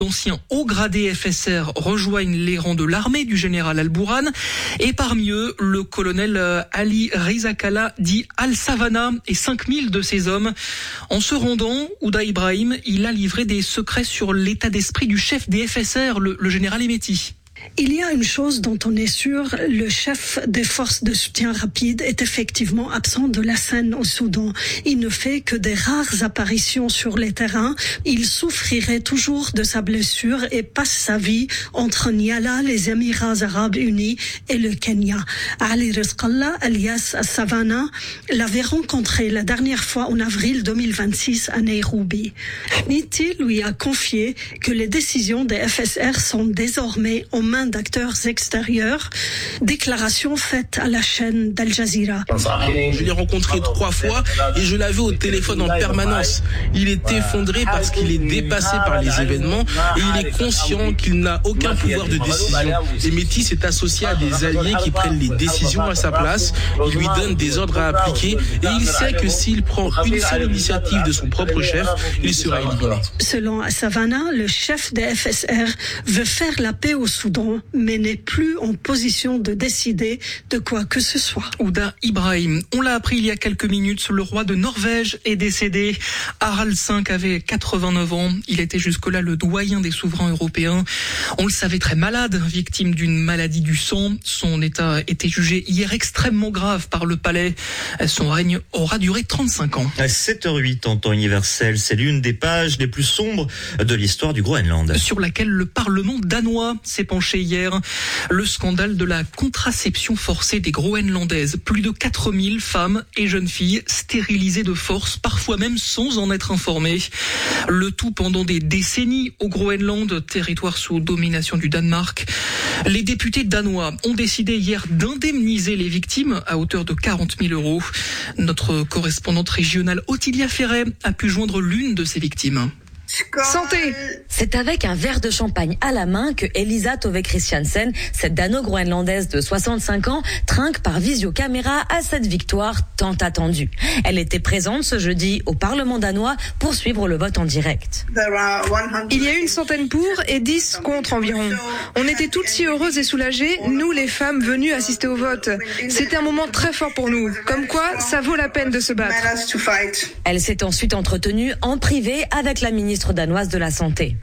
D'anciens hauts gradés FSR rejoignent les rangs de l'armée du général Al-Bourhan et parmi eux, le colonel Ali Rizakala dit Al-Savana et 5000 de ses hommes. En se rendant, Ouda Ibrahim, il a livré des secrets sur l'état d'esprit du chef des FSR, le général Hemeti. Il y a une chose dont on est sûr, le chef des forces de soutien rapide est effectivement absent de la scène au Soudan. Il ne fait que des rares apparitions sur les terrains. Il souffrirait toujours de sa blessure et passe sa vie entre Niala, les Émirats arabes unis et le Kenya. Ali Rizkallah, alias Savannah, l'avait rencontré la dernière fois en avril 2026 à Nairobi. Niti lui a confié que les décisions des FSR sont désormais aux mains d'acteurs extérieurs. Déclaration faite à la chaîne d'Al Jazeera. Je l'ai rencontré 3 fois et je l'avais au téléphone en permanence. Il est effondré parce qu'il est dépassé par les événements et il est conscient qu'il n'a aucun pouvoir de décision. Hemeti s'est associé à des alliés qui prennent les décisions à sa place. Il lui donne des ordres à appliquer et il sait que s'il prend une seule initiative de son propre chef, il sera éliminé. Selon Savannah, le chef des FSR veut faire la paix au Soudan, mais n'est plus en position de décider de quoi que ce soit. Ouda Ibrahim, on l'a appris il y a quelques minutes, le roi de Norvège est décédé. Harald V avait 89 ans. Il était jusque-là le doyen des souverains européens. On le savait très malade, victime d'une maladie du sang. Son état était jugé hier extrêmement grave par le palais. Son règne aura duré 35 ans. À 7h08 en temps universel, c'est l'une des pages les plus sombres de l'histoire du Groenland. Sur laquelle le Parlement danois s'est penché hier. Le scandale de la contraception forcée des Groenlandaises. Plus de 4000 femmes et jeunes filles stérilisées de force, parfois même sans en être informées. Le tout pendant des décennies au Groenland, territoire sous domination du Danemark. Les députés danois ont décidé hier d'indemniser les victimes à hauteur de 40 000 €. Notre correspondante régionale Ottilia Ferret a pu joindre l'une de ces victimes. Santé! C'est avec un verre de champagne à la main que Elisa Tove Christiansen, cette dano-groenlandaise de 65 ans, trinque par visiocaméra à cette victoire tant attendue. Elle était présente ce jeudi au Parlement danois pour suivre le vote en direct. Il y a une centaine pour et 10 contre environ. On était toutes si heureuses et soulagées, nous les femmes venues assister au vote. C'était un moment très fort pour nous, comme quoi ça vaut la peine de se battre. Elle s'est ensuite entretenue en privé avec la ministre danoise de la Santé.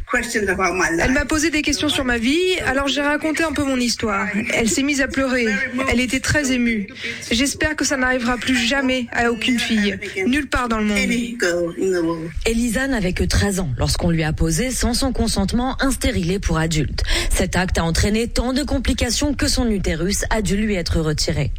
Elle m'a posé des questions sur ma vie, alors j'ai raconté un peu mon histoire. Elle s'est mise à pleurer. Elle était très émue. J'espère que ça n'arrivera plus jamais à aucune fille, nulle part dans le monde. Elisa n'avait que 13 ans lorsqu'on lui a posé, sans son consentement, un stérilet pour adulte. Cet acte a entraîné tant de complications que son utérus a dû lui être retiré.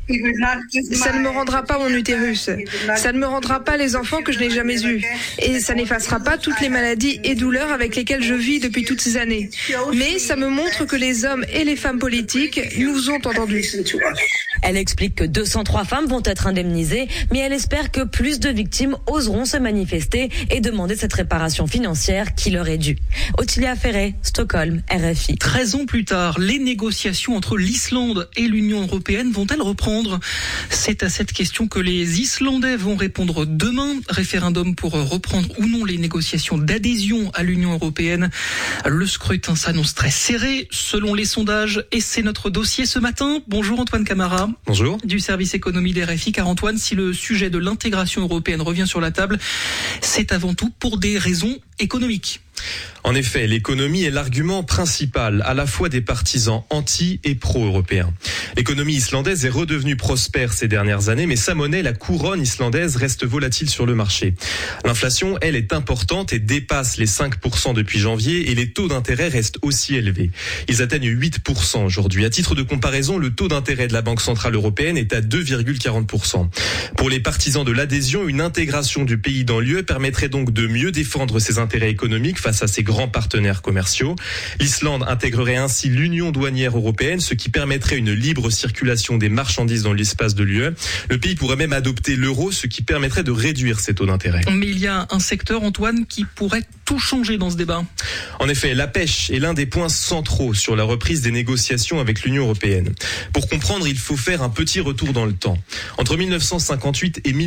Ça ne me rendra pas mon utérus. Ça ne me rendra pas les enfants que je n'ai jamais eus. Et ça n'effacera pas toutes les maladies et douleurs avec lesquelles je vis depuis toutes ces années. Mais ça me montre que les hommes et les femmes politiques nous ont entendus. Elle explique que 203 femmes vont être indemnisées, mais elle espère que plus de victimes oseront se manifester et demander cette réparation financière qui leur est due. Ottilia Ferret, Stockholm, RFI. 13 ans plus tard, les négociations entre l'Islande et l'Union européenne vont-elles reprendre ? C'est à cette question que les Islandais vont répondre demain. Référendum pour reprendre ou non les négociations d'adhésion à l'Union européenne. Le scrutin s'annonce très serré selon les sondages et c'est notre dossier ce matin. Bonjour Antoine Camara. Bonjour. Du service économie d'RFI. Car Antoine, si le sujet de l'intégration européenne revient sur la table, c'est avant tout pour des raisons économiques. En effet, l'économie est l'argument principal à la fois des partisans anti- et pro-européens. L'économie islandaise est redevenue prospère ces dernières années, mais sa monnaie, la couronne islandaise, reste volatile sur le marché. L'inflation, elle, est importante et dépasse les 5% depuis janvier et les taux d'intérêt restent aussi élevés. Ils atteignent 8% aujourd'hui. À titre de comparaison, le taux d'intérêt de la Banque centrale européenne est à 2,40%. Pour les partisans de l'adhésion, une intégration du pays dans l'UE permettrait donc de mieux défendre ses intérêts économiques face à ses grands partenaires commerciaux. L'Islande intégrerait ainsi l'Union douanière européenne, ce qui permettrait une libre circulation des marchandises dans l'espace de l'UE. Le pays pourrait même adopter l'euro, ce qui permettrait de réduire ses taux d'intérêt. Mais il y a un secteur, Antoine, qui pourrait tout changer dans ce débat. En effet, la pêche est l'un des points centraux sur la reprise des négociations avec l'Union européenne. Pour comprendre, il faut faire un petit retour dans le temps. Entre 1958 et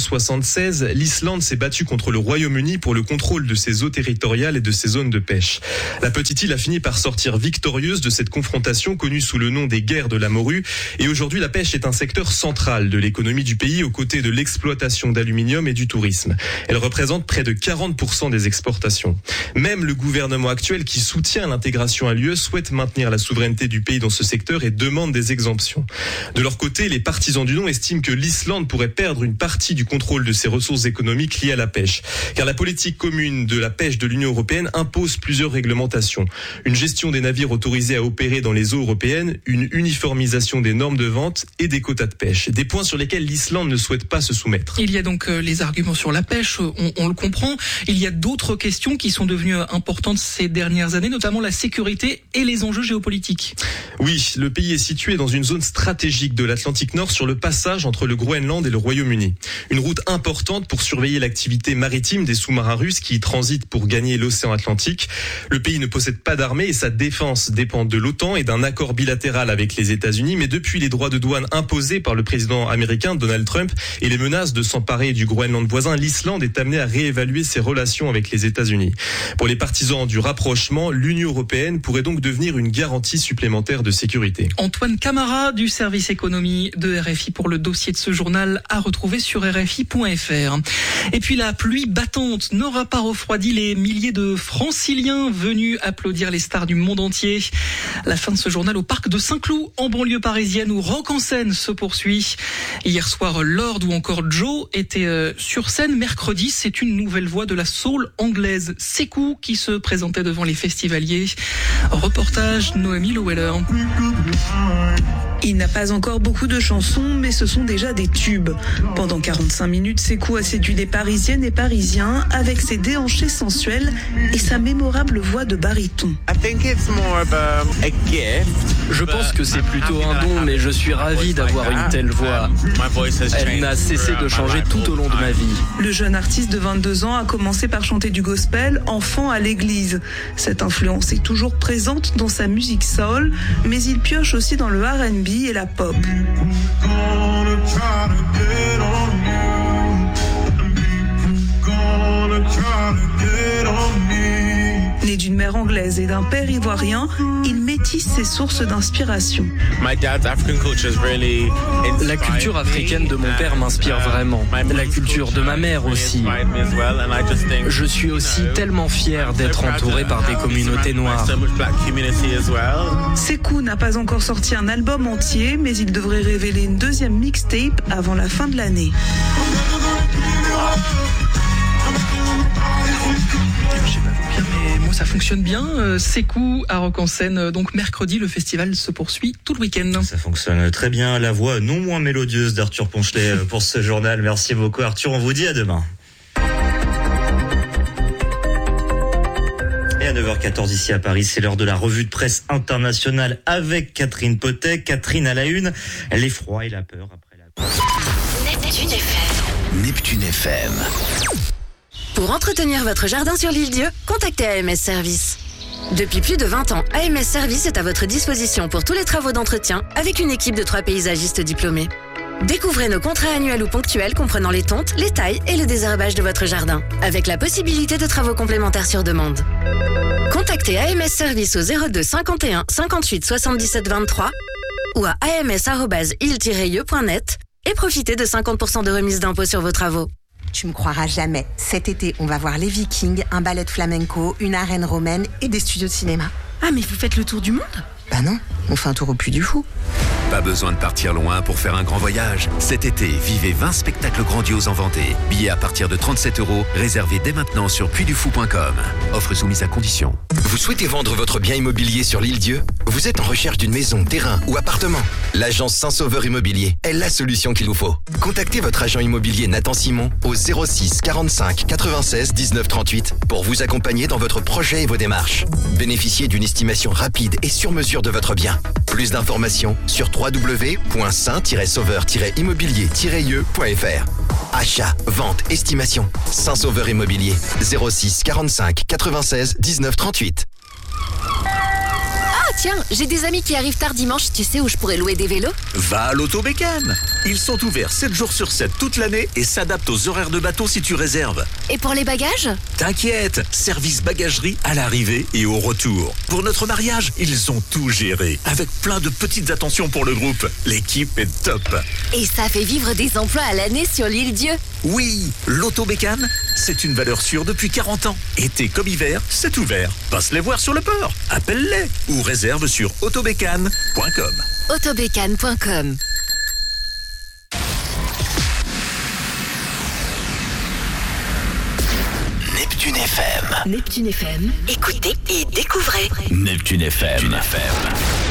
1976, l'Islande s'est battue contre le Royaume-Uni pour le contrôle de ses eaux territoriales et de ses zones de pêche. La petite île a fini par sortir victorieuse de cette confrontation connue sous le nom des guerres de la morue. Et aujourd'hui, la pêche est un secteur central de l'économie du pays aux côtés de l'exploitation d'aluminium et du tourisme. Elle représente près de 40% des exportations. Même le gouvernement actuel qui soutient l'intégration à l'UE souhaite maintenir la souveraineté du pays dans ce secteur et demande des exemptions. De leur côté, les partisans du non estiment que l'Islande pourrait perdre une partie du contrôle de ses ressources économiques liées à la pêche. Car la politique commune de la pêche de l'Union européenne impose plusieurs réglementations. Une gestion des navires autorisés à opérer dans les eaux européennes, une uniformisation des normes de vente et des quotas de pêche. Des points sur lesquels l'Islande ne souhaite pas se soumettre. Il y a donc les arguments sur la pêche, on le comprend. Il y a d'autres questions qui sont devenues importantes ces dernières années, notamment la sécurité et les enjeux géopolitiques. Oui, le pays est situé dans une zone stratégique de l'Atlantique Nord sur le passage entre le Groenland et le Royaume-Uni. Une route importante pour surveiller l'activité maritime des sous-marins russes qui y transitent pour gagner l'océan Atlantique. Le pays ne possède pas d'armée et sa défense dépend de l'OTAN et d'un accord bilatéral avec les États-Unis. Mais depuis les droits de douane imposés par le président américain Donald Trump et les menaces de s'emparer du Groenland voisin, l'Islande est amenée à réévaluer ses relations avec les États-Unis. Pour les partisans du rapprochement, l'Union européenne pourrait donc devenir une garantie supplémentaire de sécurité. Antoine Camara du service économie de RFI pour le dossier de ce journal à retrouver sur RFI.fr. Et puis la pluie battante n'aura pas refroidi les milliers de franciliens venus applaudir les stars du monde entier. La fin de ce journal au parc de Saint-Cloud en banlieue parisienne où Rock en scène se poursuit. Hier soir, Lord ou encore Joe étaient sur scène. Mercredi, c'est une nouvelle voix de la soul anglaise, Sekou, qui se présentait devant les festivaliers. Reportage Noémie Loweller. Il n'a pas encore beaucoup de chansons, mais ce sont déjà des tubes. Pendant 45 minutes, Sekou a séduit des Parisiennes et Parisiens avec ses déhanchés sensuels et sa mémorable voix de baryton. Je pense que c'est plutôt un don, mais je suis ravi d'avoir une telle voix. Elle n'a cessé de changer tout au long de ma vie. Le jeune artiste de 22 ans a commencé par chanter du gospel enfant à l'église. Cette influence est toujours présente dans sa musique soul, mais il pioche aussi dans le R&B et la pop. Né d'une mère anglaise et d'un père ivoirien, il métisse ses sources d'inspiration. La culture africaine de mon père m'inspire vraiment. La culture de ma mère aussi. Je suis aussi tellement fier d'être entouré par des communautés noires. Sekou n'a pas encore sorti un album entier, mais il devrait révéler une deuxième mixtape avant la fin de l'année. Ça fonctionne bien. Sekou à Rock en scène. Donc mercredi, le festival se poursuit tout le week-end. Ça fonctionne très bien. La voix non moins mélodieuse d'Arthur Ponchelet pour ce journal. Merci beaucoup Arthur. On vous dit à demain. Et à 9h14 ici à Paris, c'est l'heure de la revue de presse internationale avec Catherine Potet. Catherine à la une. L'effroi et la peur après la... Neptune FM. Neptune FM. Pour entretenir votre jardin sur l'Île-Dieu, contactez AMS Service. Depuis plus de 20 ans, AMS Service est à votre disposition pour tous les travaux d'entretien avec une équipe de 3 paysagistes diplômés. Découvrez nos contrats annuels ou ponctuels comprenant les tontes, les tailles et le désherbage de votre jardin, avec la possibilité de travaux complémentaires sur demande. Contactez AMS Service au 02 51 58 77 23 ou à ams@il-ieu.net et profitez de 50% de remise d'impôt sur vos travaux. Tu me croiras jamais. Cet été, on va voir les Vikings, un ballet de flamenco, une arène romaine et des studios de cinéma. Ah, mais vous faites le tour du monde ? Bah non, on fait un tour au Puy du Fou. Pas besoin de partir loin pour faire un grand voyage. Cet été, vivez 20 spectacles grandioses en Vendée. Billets à partir de 37 €, réservés dès maintenant sur puydufou.com. Offre soumise à condition. Vous souhaitez vendre votre bien immobilier sur l'Île-Dieu ? Vous êtes en recherche d'une maison, terrain ou appartement ? L'agence Saint-Sauveur Immobilier est la solution qu'il vous faut. Contactez votre agent immobilier Nathan Simon au 06 45 96 19 38 pour vous accompagner dans votre projet et vos démarches. Bénéficiez d'une estimation rapide et sur mesure de votre bien. Plus d'informations sur www.saint-sauveur-immobilier-ieu.fr. Achat, vente, estimation. Saint-Sauveur Immobilier. 06 45 96 19 38. Ah tiens, j'ai des amis qui arrivent tard dimanche, tu sais où je pourrais louer des vélos? Va à l'Autobécane. Ils sont ouverts 7 jours sur 7 toute l'année et s'adaptent aux horaires de bateau si tu réserves. Et pour les bagages? T'inquiète, service bagagerie à l'arrivée et au retour. Pour notre mariage, ils ont tout géré, avec plein de petites attentions pour le groupe. L'équipe est top. Et ça fait vivre des emplois à l'année sur l'île Dieu. Oui, l'Autobécane, c'est une valeur sûre depuis 40 ans. Été comme hiver, c'est ouvert. Passe les voir sur le port, appelle-les ou réserve sur autobécane.com. Autobécane.com. Neptune FM. Neptune FM. Écoutez et découvrez. Neptune FM.